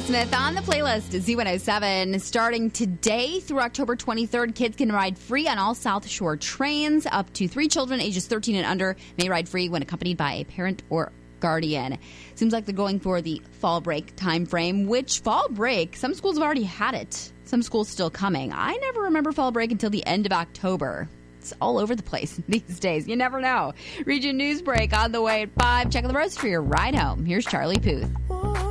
Smith on the playlist, Z107. Starting today through October 23rd, kids can ride free on all South Shore trains. Up to 3 children ages 13 and under may ride free when accompanied by a parent or guardian. Seems like they're going for the fall break time frame, which fall break, some schools have already had it. Some schools still coming. I never remember fall break until the end of October. It's all over the place these days. You never know. Region News Break on the way at 5. Check on the roads for your ride home. Here's Charlie Puth.